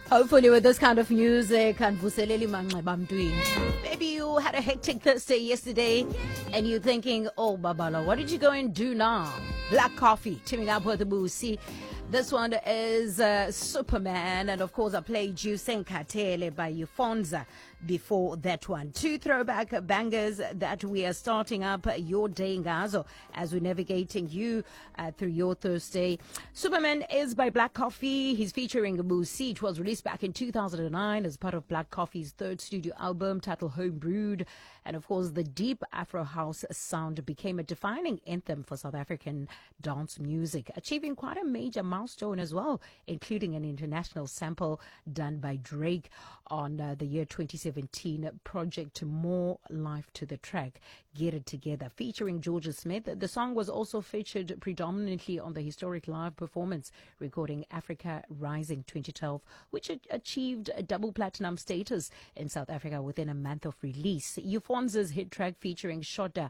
Hopefully with this kind of music and maybe you had a hectic Thursday yesterday and you're thinking, oh Babala, what did you go and do now? Black Coffee, teaming up with the Boosie. This one is Superman, and of course I played you Senkatele by Eufonza before that one. Two throwback bangers that we are starting up your day Ngazo as we're navigating you through your Thursday. Superman is by Black Coffee. He's featuring Boosie. It was released back in 2009 as part of Black Coffee's third studio album titled Home Brewed. And of course, the deep Afro house sound became a defining anthem for South African dance music, achieving quite a major milestone as well, including an international sample done by Drake on the year 2017 project More Life to the Track, Get It Together, featuring Georgia Smith. The song was also featured predominantly on the historic live performance recording Africa Rising 2012, which achieved a double platinum status in South Africa within a month of release. Eufonza's hit track featuring Shota,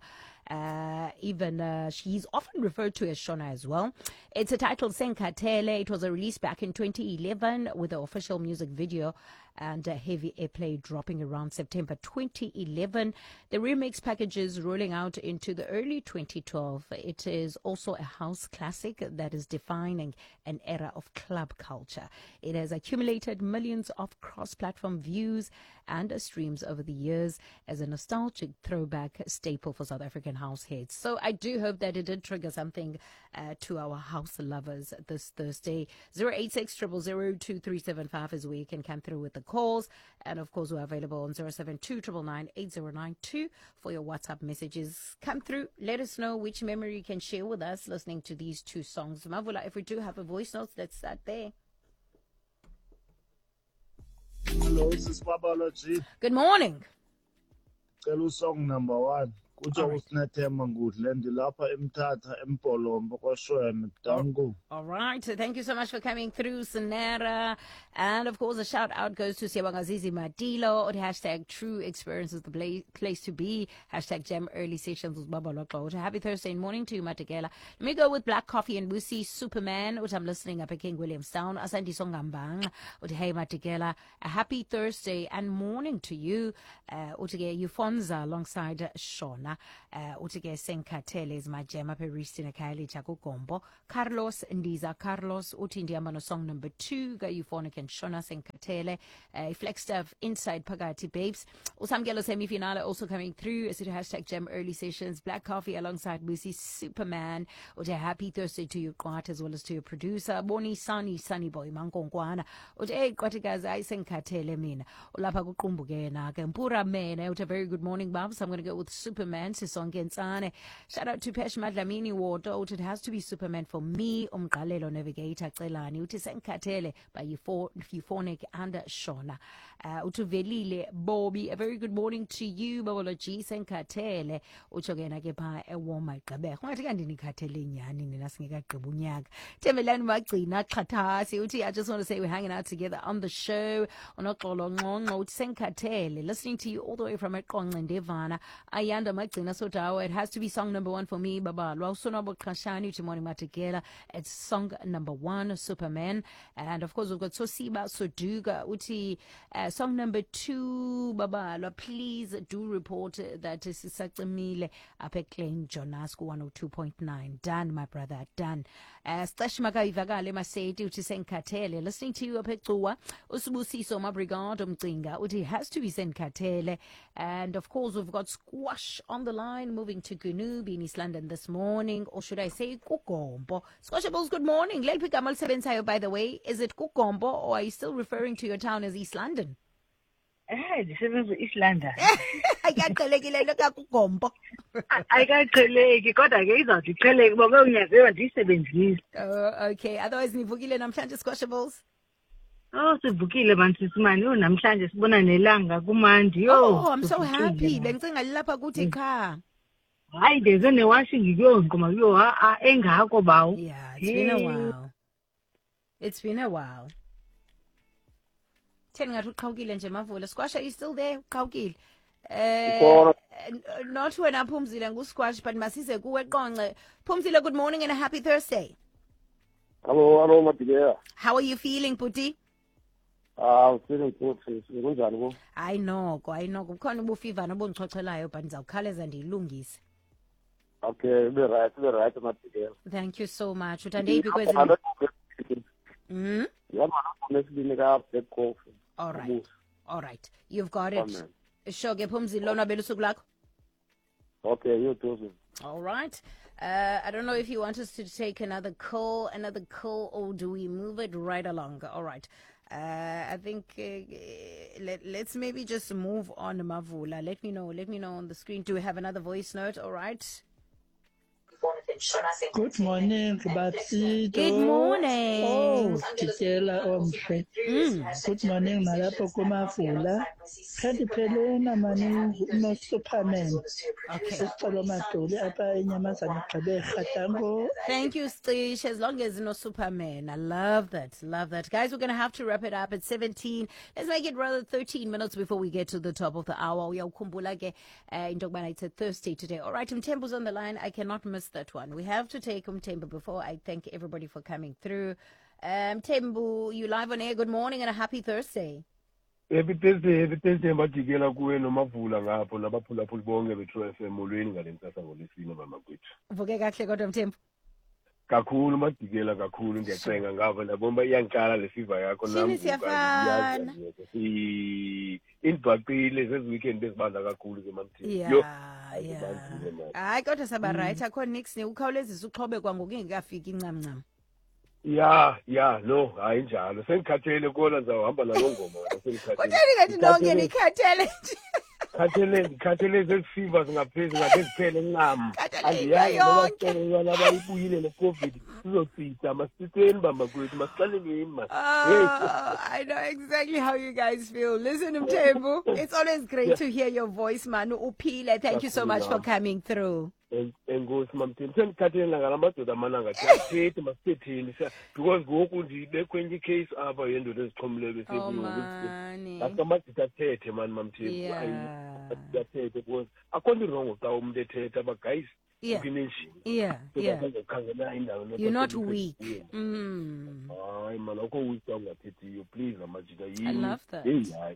she's often referred to as Shona as well. It's a title Senkatele. It was a release back in 2011 with the official music video and heavy airplay dropping around September 2011. The remix package is rolling out into the early 2012. It is also a house classic that is defining an era of club culture. It has accumulated millions of cross-platform views and streams over the years as a nostalgic throwback staple for South African house heads. So I do hope that it did trigger something to our house lovers this Thursday. 086 000 2375 is where you can come through with the calls. And of course, we're available on 072 999 8092 for your WhatsApp messages. Come through. Let us know which memory you can share with us listening to these two songs. Mavula, if we do have a voice note, let's start there. Hello, this is Babalogy. Good morning. Tell song number 1. Kuja usinethemba ngudle ndilapha eMthatha eMpolombo kwaShweme Dangu. All right. So thank you so much for coming through, Sonera. And of course, a shout out goes to Siabangazizi Madilo. Hashtag True Experience is the place to be. Hashtag Gem Early Sessions with Baba Loklo. Happy Thursday morning to you, Matakela. Let me go with Black Coffee and Boosie Superman, which I'm listening up at King Williamstown. Asandi Songambang. Hey, Matakela. A happy Thursday and morning to you. Utige Eufonza alongside Shona. Utige Senkatele is my gem up at Ristina Kaili Chakugombo. Carlos Ndiza Carlos uthi ndiyamba song number 2 ga Euphonic and Shona Senkatele. Flexstuff Inside Pagati Babes. Usamgelo semi-finale also coming through. Is it hashtag Gem Early Sessions. Black Coffee alongside Boosie Superman. Uthi happy Thursday to you, Kwat, as well as to your producer Boni Sunny Boy Mankongwana. Uthi kwatikazi ay Senkatele mina. Ulapha kuqumbuke na ke mpura mena. Uthi very good morning, Babs. I'm going to go with Superman. Shout out to Pesh Madlamini Water. It has to be Superman for me. Umqalelo Navigator Celani. Uthi Senkatele by Euphonic and Shona. Utuvelile Bobby. A very good morning to you, Babology Senkatele. Uchogena kepa a warm my gabe. Watikandini Katele nyani ninasingeka gqibunyaka. Temelani magcina xhathasi. Uthi I just want to say we're hanging out together on the show. Onoxolo Ngqongqo uthi Senkatele. Listening to you all the way from eQonce Ndevana. Ayanda magcina sotawa. It has to be song number 1 for me, Baba. Lwawusonwabo Qashani uthi morning Matakela. It's song number 1, Superman. And of course we've got Sosiba Soduga uthi song number 2, Baba. Please do report that Sisacemile up at Klein Jonasco 102.9. Done, my brother, done. Stashmaka Ivagale Maseti uthi Senkatele. Listening to you up at Tuwa. Usubusiso Mabrigado Mtinga uthi has to be Senkatele. And of course we've got Squash on the line moving to Gunub in East London this morning, or should I say Kukombo. Squashables, good morning. Lelpikamal Sebensayo, by the way. Is it Kukombo or are you still referring to your town as East London? This is East London. Ayaqhelekile kaKukombo. Ayikaqheleki kodwa ke izawuqheleka ngoba unyaziwe ndisebenzise. Okay, otherwise nivukile namhlanje Squashables. Oh, sivukile bantsisimani namhlanje sibona nelanga kumandi. Oh, I'm so happy. Bengicinga lapha kuthi cha. Hayi ndeze newashing kuyonqoma kuyo engakho bawo. Yeah, it's been a while. It's been a while. Theni ngathi uqhawukile nje Mavula. Squash, are you still there? Uqhawukile. Not wena Phumzile nguSquash, but masize kuwe eQonce. Phumzile, good morning and a happy Thursday. Hello, Matikela. How are you feeling, Puti? Feeling good. Kunjani bo? ayinoko kukhona ubufivana obundichochelayo but ndizawukhawuleza ndiyilungise. Okay, be right, Matigela. Thank you so much. Uthandephi kwezini? Yeah, man, black coffee. All right. You've got it. Sure, ke Phumzile lona bela usuku lakho. Okay, you too. All right. I don't know if you want us to take another call, or do we move it right along? All right. I think let's maybe just move on, Mavula. Let me know on the screen. Do we have another voice note? All right. Good morning, Babsy. Good morning. Oh, Tikela Omhle. Good morning, Malapho Kumavula. Kanti phelena mani no Superman. Okay. Sicela madoli apha enyamazana gqibe khatango. Thank you, Stish. As long as no Superman. I love that. Guys, we're going to have to wrap it up at 17. Let's make it rather 13 minutes before we get to the top of the hour. Uyawukhumbula ke into yokubana it's a Thursday today. All right, Mthembu's on the line. I cannot miss that one. We have to take Mthembu before I thank everybody for coming through. Mthembu, you live on air. Good morning and a happy Thursday. Happy Thursday, Matigela kuwe noMavula ngapho nabaphulaphuli bonke beTrue FM molweni ngalentsasa ngolesine bamakwethu. Uvuke kahle kodwa Mthembu? Kakhulu Matigela kakhulu ngiyacenga ngapha nabomba iyangikala lesiva yakho nami. Siyafana. Inbhaqile zezi weekend bezibanda kakhulu ke mamthini. Yeah. Hayi kodwa saba right akho nix ukhawulezisa uxhobe kwangoku ingekafiki incamncam. Yeah, no, hayi njalo. Sengikhathele kona ngizahamba nalo ngoma sengikhathele. Kodwa ngathi nonke nikhathele nje. Khathele zesifiva singaphezulu ngathi kuphele ncam. Andiyazi ngoba sicela nabayibuyile le-COVID sizochitha masitheni bamakwethu masiqale ngimi. I know exactly how you guys feel. Listen, Mthembu, it's always great to hear your voice, Manu Upile. Thank you so much for coming through. Enkosi mamthini sengikhathele ngamadoda amananga siyathethe masithetheni because ngoku nje bekwenye case apha yendoda eziqhomile besekuyo akamajita athethe mani mamthini ayathethe because akho nto wrong xa umuntu ethethe aba guys Yeah. You're not weak. Please, I love that.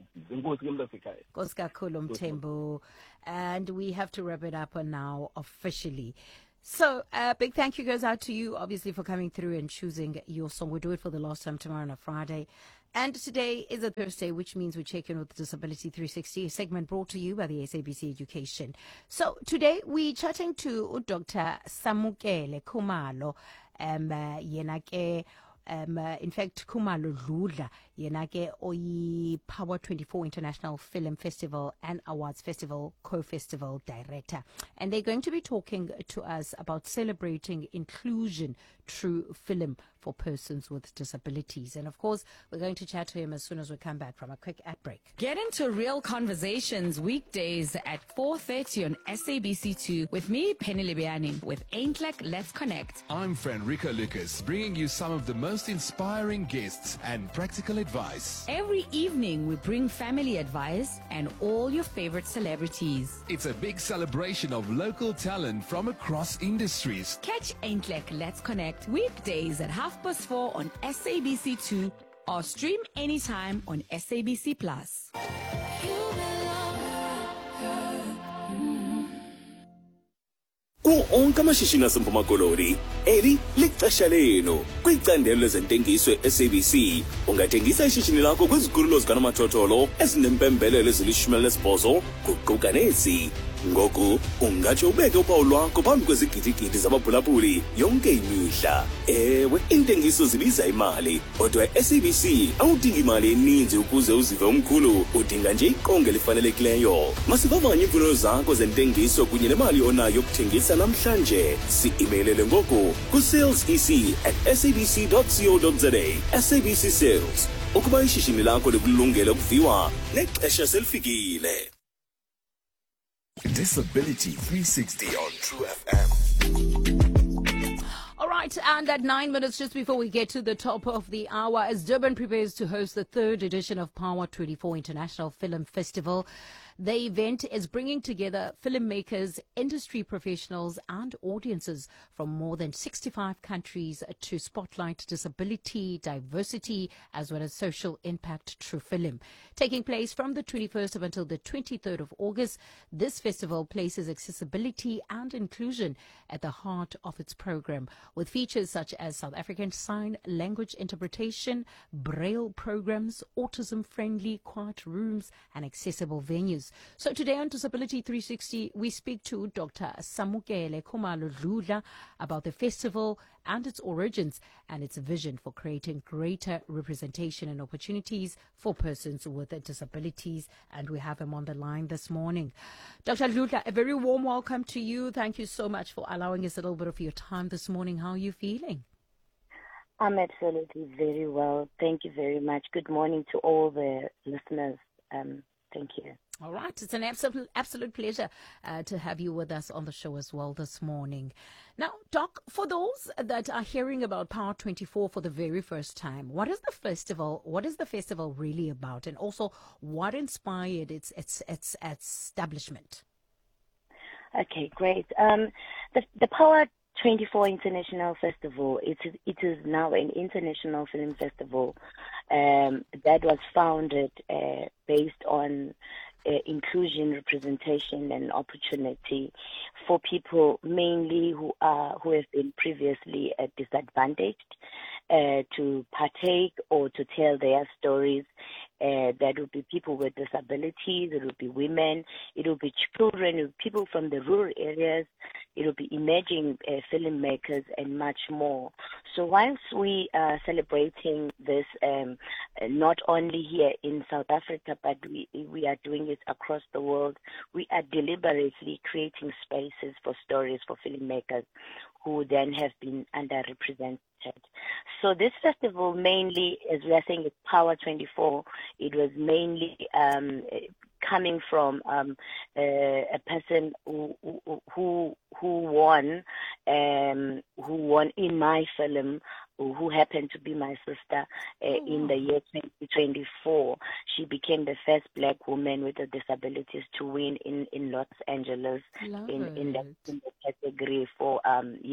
And we have to wrap it up now officially. So, big thank you goes out to you, obviously, for coming through and choosing your song. We'll do it for the last time tomorrow on a Friday. And today is a Thursday, which means we check in with Disability 360, a segment brought to you by the SABC Education. So today we're chatting to Dr. Samukele Khumalo, in fact, Khumalo Dludla, yenake oyi Power 24 International Film Festival and Awards Festival co-festival director. And they're going to be talking to us about celebrating inclusion through film for persons with disabilities. And of course, we're going to chat to him as soon as we come back from a quick ad break. Get into Real Conversations weekdays at 4:30 on SABC2 with me, Penny Libiani, with Aintlek Let's Connect. I'm Franrico Lucas, bringing you some of the most inspiring guests and practical advice. Every evening, we bring family advice and all your favorite celebrities. It's a big celebration of local talent from across industries. Catch Aintlek Let's Connect weekdays at 4:30 on SABC2 or stream anytime on SABC Plus. Onke amashishini aseMpuma Koloni eli lixesha lenu kwicandelo lezentengiso SABC ungathengisa ishishini lakho kwizikhululo zikanomathotholo ezinempembelelo ezili-18 kuquka nezi. Ngoku ungatsho ubeke uphawu lwakho phambi kwezigidigidi zabaphulaphuli yonke imihla. Ewe, intengiso zibiza imali, kodwa SABC awudingi imali eninzi ukuze uzive umkhulu, udinga nje iqonga elifanelekileyo. Masivavanye iimfuno zakho zentengiso kunye nemali onayo yokuthengisa namhlanje. Si-imeilele ngoku kusalesec@sabc.co.za. SABC Sales, ukuba ishishini lakho likulungele ukuviwa nexesha selifikile. Disability 360 on True FM. All right. right, and at 9 minutes just before we get to the top of the hour, as Durban prepares to host the 3rd edition of Power 24 International Film Festival, the event is bringing together filmmakers, industry professionals and audiences from more than 65 countries to spotlight disability, diversity, as well as social impact through film. Taking place from the 21st up until the 23rd of August, this festival places accessibility and inclusion at the heart of its program, with features such as South African Sign Language interpretation, Braille programs, autism-friendly quiet rooms and accessible venues. So today on Disability 360, we speak to Dr. Samukele Khumalo Dludla about the festival and its origins and its vision for creating greater representation and opportunities for persons with disabilities. And we have him on the line this morning. Dr. Dludla, a very warm welcome to you. Thank you so much for allowing us a little bit of your time this morning. How are you feeling? I'm absolutely very well. Thank you very much. Good morning to all the listeners. Thank you. All right. It's an absolute pleasure to have you with us on the show as well this morning. Now, Doc, for those that are hearing about Power 24 for the very first time, what is the festival? What is the festival really about? And also, what inspired its establishment? Okay, great. The Power 24 International Festival, it is now an international film festival that was founded based on inclusion, representation, and opportunity for people mainly who have been previously disadvantaged to partake or to tell their stories. That would be people with disabilities, it would be women, it would be children, it would be people from the rural areas, it would be emerging filmmakers and much more. So whilst we are celebrating this not only here in South Africa, but we are doing it across the world, we are deliberately creating spaces for stories for filmmakers who then have been underrepresented. So this festival mainly, as we are saying, it's Power 24. It was mainly coming from a person who won in my film, who happened to be my sister in the year 2024. She became the first Black woman with disabilities to win in Los Angeles in the category for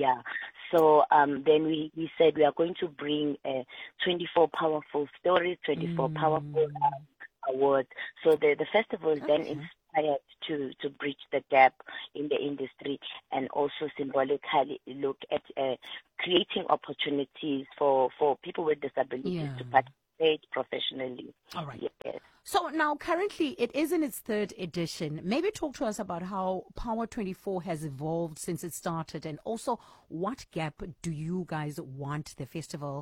So then we said we are going to bring 24 powerful stories, 24 powerful awards. So the festival is then inspired to bridge the gap in the industry and also symbolically look at creating opportunities for people with disabilities to participate professionally. All right. Yes. So now currently it is in its 3rd edition. Maybe talk to us about how Power 24 has evolved since it started, and also what gap do you guys want the festival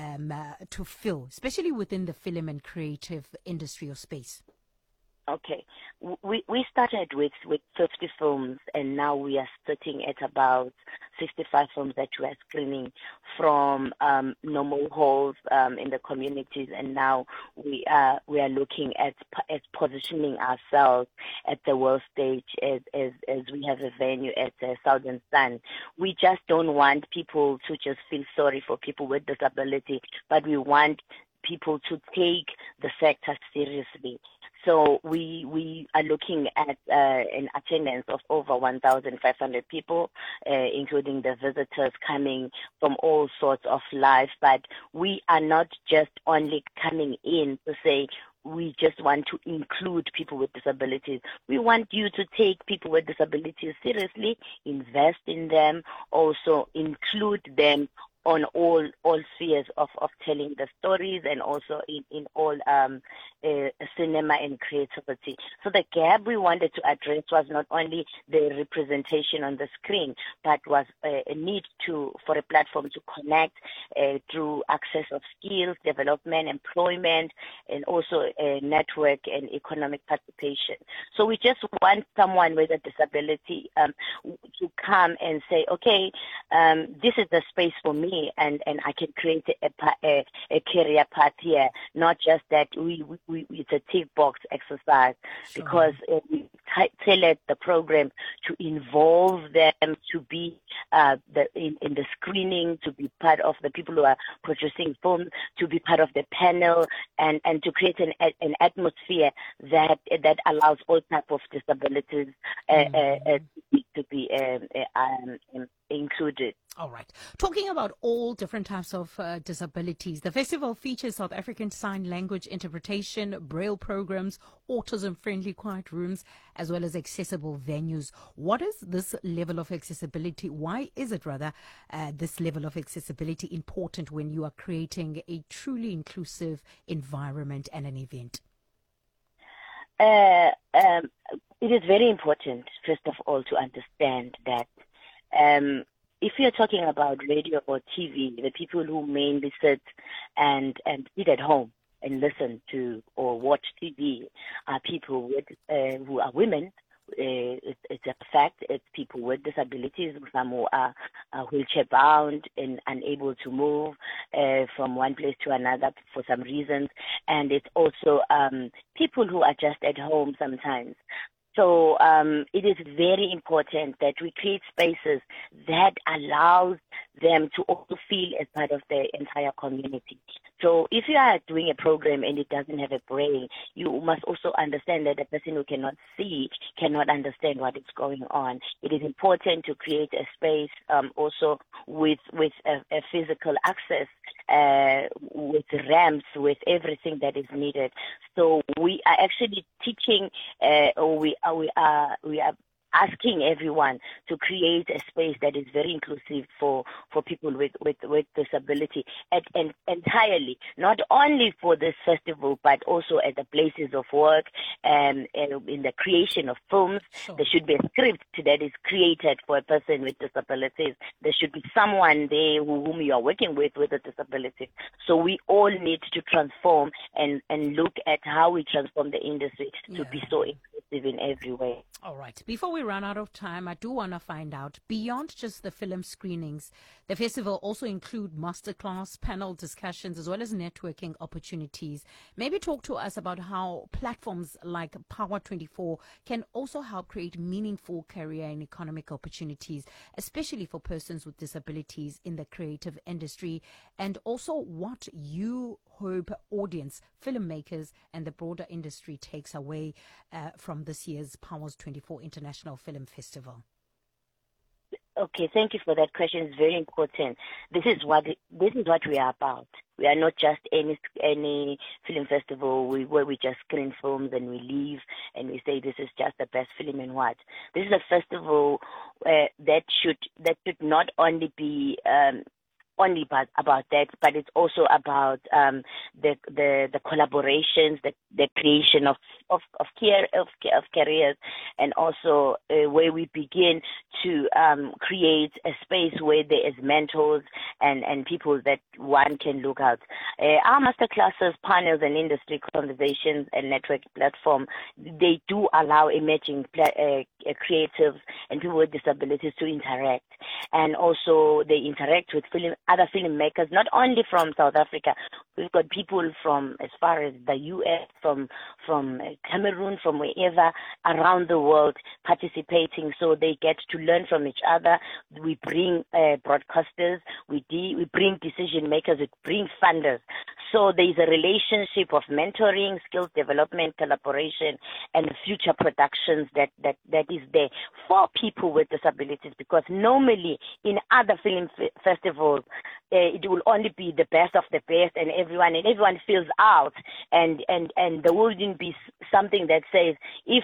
to fill, especially within the film and creative industry or space? Okay. We started with 50 films, and now we are sitting at about 65 films that we are screening from normal halls in the communities, and now we are looking at positioning ourselves at the world stage as we have a venue at Southern Sun. We just don't want people to just feel sorry for people with disability, but we want people to take the sector seriously. So we are looking at an attendance of over 1,500 people, including the visitors coming from all sorts of life. But we are not just only coming in to say we just want to include people with disabilities. We want you to take people with disabilities seriously, invest in them, also include them on all spheres of telling the stories, and also in all cinema and creativity. So the gap we wanted to address was not only the representation on the screen, but was a need for a platform to connect through access of skills, development, employment, and also network and economic participation. So we just want someone with a disability to come and say, okay, this is the space for me. me and I can create a career path here, not just that it's a tick box exercise, because we tailored the program to involve them to be in the screening, to be part of the people who are producing films, to be part of the panel, and to create an atmosphere that allows all types of disabilities to be included. All right. Talking about all different types of disabilities, the festival features South African Sign Language interpretation, Braille programs, autism-friendly quiet rooms, as well as accessible venues. What is this level of accessibility? Why is it, rather, this level of accessibility important when you are creating a truly inclusive environment and an event? It is very important, first of all, to understand that if you're talking about radio or TV, the people who mainly sit and sit at home and listen to or watch TV are people who are women. It's a fact. It's people with disabilities, some who are wheelchair bound and unable to move from one place to another for some reasons, and it's also people who are just at home sometimes. So it is very important that we create spaces that allows them to also feel as part of the entire community. So if you are doing a program and it doesn't have a braille, you must also understand that the person who cannot see cannot understand what is going on. It is important to create a space also with a physical access, with ramps, with everything that is needed. So we are actually teaching, we are asking everyone to create a space that is very inclusive for people with disability, and entirely, not only for this festival, but also at the places of work and in the creation of films. Sure. There should be a script that is created for a person with disabilities. There should be someone there whom you are working with a disability. So we all need to transform and look at how we transform the industry to be so inclusive in every way. All right. Before we run out of time, I do want to find out, beyond just the film screenings, the festival also include masterclass, panel discussions, as well as networking opportunities. Maybe talk to us about how platforms like Power 24 can also help create meaningful career and economic opportunities, especially for persons with disabilities in the creative industry, and also what you hope audience, filmmakers, and the broader industry takes away from this year's Powers 24 International Film Festival. Okay, thank you for that question. It's very important. This is what we are about. We are not just any film festival where we just screen films and we leave and we say this is just the best film and what. This is a festival that should not only be about that, but it's also about the collaborations, the creation of careers, and also where we begin to create a space where there is mentors and people that one can look at. Our masterclasses, panels, and industry conversations and network platform, they do allow emerging creatives and people with disabilities to interact, and also they interact with other filmmakers, not only from South Africa. We've got people from as far as the US, from Cameroon, from wherever around the world participating, so they get to learn from each other. We bring broadcasters, we bring decision makers, we bring funders. So there is a relationship of mentoring, skills development, collaboration, and future productions that is there for people with disabilities, because normally in other film festivals, it will only be the best of the best, and everyone feels out, and there wouldn't be something that says if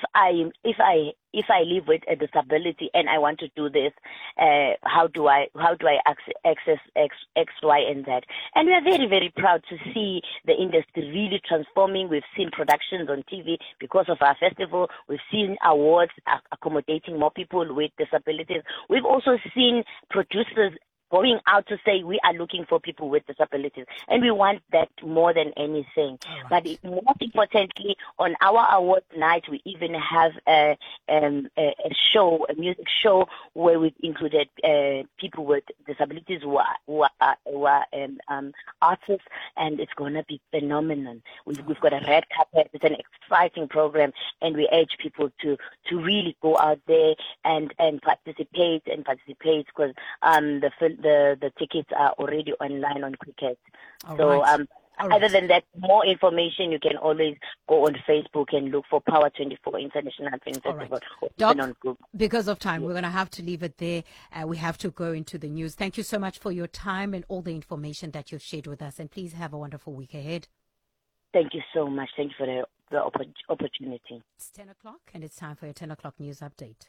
I live with a disability and I want to do this, how do I access X, Y, and Z? And we are very, very proud to see the industry really transforming. We've seen productions on TV because of our festival. We've seen awards accommodating more people with disabilities. We've also seen producers going out to say we are looking for people with disabilities, and we want that more than anything. But most importantly, on our award night, we even have a show, a music show, where we've included people with disabilities who are artists, and it's going to be phenomenal. We've got a red carpet. It's an exciting program, and we urge people to really go out there and participate because the tickets are already online on Cricket. Other than that, more information, you can always go on Facebook and look for Power 24 International Film Festival. Doc, on Google. Because of time, we're going to have to leave it there. We have to go into the news. Thank you so much for your time and all the information that you've shared with us. And please have a wonderful week ahead. Thank you so much. Thank you for the opportunity. It's 10 o'clock and it's time for your 10 o'clock news update.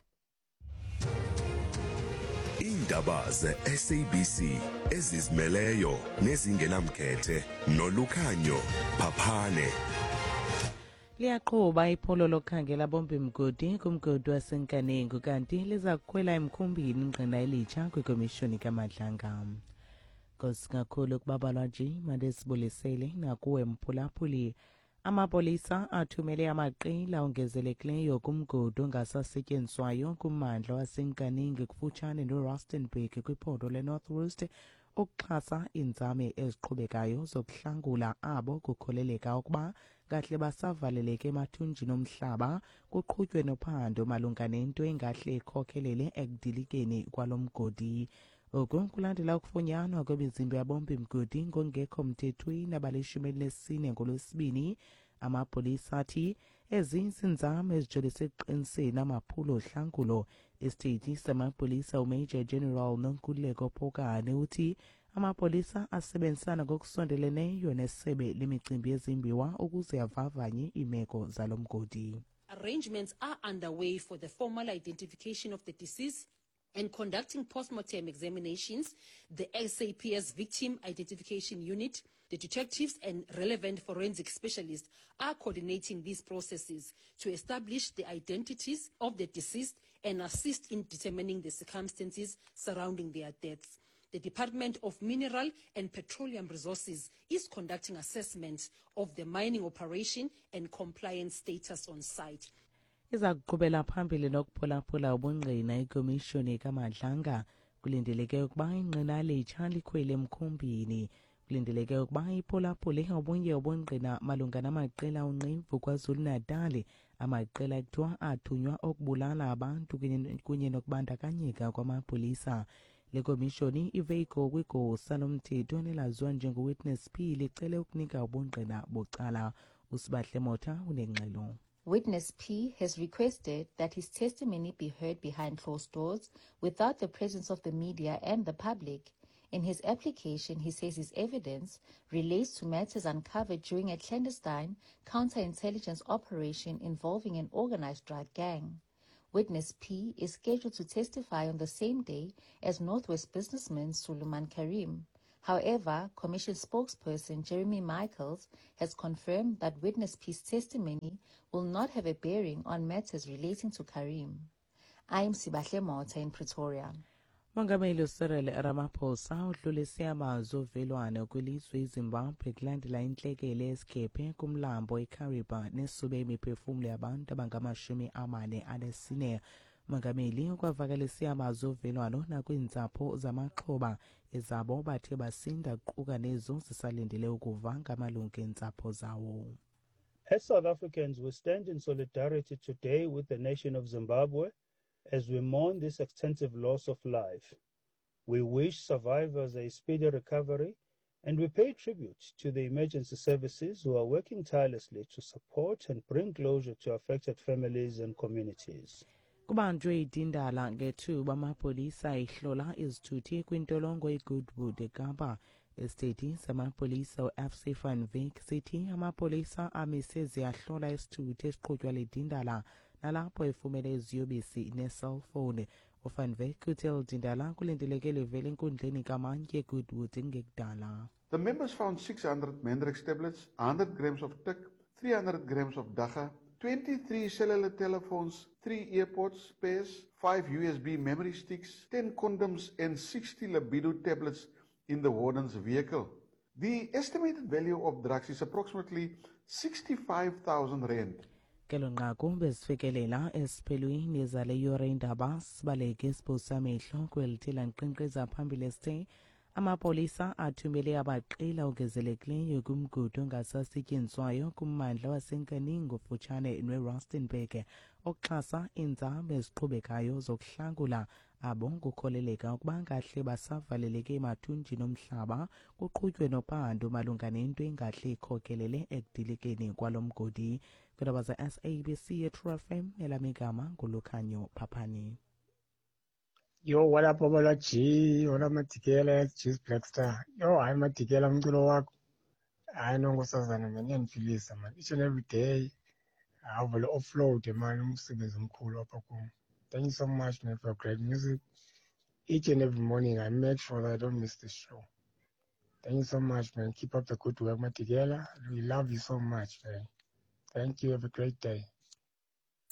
Indaba ze-SABC ezizimeleyo nezingenamkhethe noLukhanyo Phaphane. Liyaqhuba iphulo lokukhangela bombi mgodi kumgodi wasenkanengu kanti liza kukhwela emkhumbini ingqina elitsha kwikomishoni kaMadlanga. Nkosi kakhulu kubabalwa nje mande sibulisele nakuwe mphulaphuli. Amapolisa athumele amaqela ongezelelekileyo kumgodi ongasasetyenziswayo kummandla wasenkanengu kufutshane noRustenburg kwiphondo leNorth West ukuxhasa iinzame eziqhubekayo zokuhlangula abo kukholeleka ukuba kahle basavaleleke emathunjini omhlaba kuqhutywe nophando malunga nento engahle ikhokhelele ekudilikeni kwalo mgodi. Oku kulandela ukufunyanwa kwemizimba yabombi mgodi ngongekho mthethweni abalishumi-4 ngolwesibini. Amapolisa athi ezi zinzame ezijolise ekuqiniseni amaphulo ohlangulo. Isiteyti samapolisa uMajor General Nonkululeko Phokane uthi amapolisa asebenzisana ngokusondeleneyo nesebe lemicimbi yezimbiwa ukuze avavanye imeko zalo mgodi. Arrangements are underway for the formal identification of the deceased and conducting post-mortem examinations. The SAPS Victim Identification Unit, the detectives and relevant forensic specialists are coordinating these processes to establish the identities of the deceased and assist in determining the circumstances surrounding their deaths. The Department of Mineral and Petroleum Resources is conducting assessments of the mining operation and compliance status on site. Iza kuqhubela phambili nokuphulaphula ubungqina ikomishoni kaMadlanga. Kulindeleke ukuba ingqina elitsha likhwele emkhumbini. Kulindeleke ukuba iphulaphule obunye ubungqina malunga namaqela onqevu KwaZulu-Natal, amaqela ekuthiwa athunywa okubulala abantu kunye nokubandakanyeka kwamapolisa. Le komishoni iveyiko kwigosa lomthetho nelaziwa njengo-Witness P licele ukunika ubungqina bucala. Usibahle Motha unengxelo. Witness P has requested that his testimony be heard behind closed doors without the presence of the media and the public. In his application, he says his evidence relates to matters uncovered during a clandestine counterintelligence operation involving an organized drug gang. Witness P is scheduled to testify on the same day as Northwest businessman Suleiman Karim. However, Commission spokesperson Jeremy Michaels has confirmed that Witness P's testimony will not have a bearing on matters relating to Karim. I am Sibahle Mota in Pretoria. Mongameli Cyril Ramaphosa udlulise amazwi ovelwano kwilizwe iZimbabwe kulandela intlekele esikhephe kumlambo iKariba nesube imiphefumlo yabantu abangama-44. Mongameli ukwavakalise amazwi ovelwano nakwiintsapho zamaxhoba ezabo bathe basinda kuquka nezo zisalindele ukuva ngamalungu eentsapho zawo. As South Africans, we stand in solidarity today with the nation of Zimbabwe as we mourn this extensive loss of life. We wish survivors a speedy recovery, and we pay tribute to the emergency services who are working tirelessly to support and bring closure to affected families and communities. Kubanjwe idindala ngethuba amapolisa ihlola izithuthi kwintolongo iGoodwood eKapa. Estate samapolisa uFC Van Wyk sithi amapolisa amise ziyahlola isithuthi esiqhutywa lidindala nalapho efumene iziyobisi ne-cellphone. uVan Wyk uthi lidindala kulindeleke livele enkundleni kamantye eGoodwood ngekudala. The members found 600 Mendrix tablets, 100 grams of tik, 300 grams of dagga, 23 cellular telephones, 3 earpods pairs, 5 USB memory sticks, 10 condoms, and 60 libido tablets in the warden's vehicle. The estimated value of drugs is approximately 65,000 rand. kelonqaku besifikelela esiphelweni zale yure indaba sibaleke isibusa amehlo kwelithela nkqenkqeza phambili sithe amapolisa athumele abaqela ongezelelekileyo kumgudu ongasasetyenziswayo kummandla wasenkanini ngofutshane neRustenburg okuxhasa iinzame eziqhubekayo zokuhlangula abo kukholeleka ukuba ngahle basavaleleke emathunjini omhlaba kuqhutywe nophando malunga nento engahle ikhokelele ekudilikeni kwalo mgodi. Kudaba ze-SABC ye-True FM elamigama ngulukhanyo Phaphani. Yo, what up, Bobola G? What up, Matikela? Cheese Black Star. Yo, I'm Matikela, mculo wako. I know ngosazana man, yanifilisa man. Each and every day, I have to offload man, umsebenzi omkhulu apha kum. Thank you so much man for great music. Each and every morning, I make sure that I don't miss the show. Thank you so much man. Keep up the good work, Matikela. We love you so much man. Thank you. Have a great day.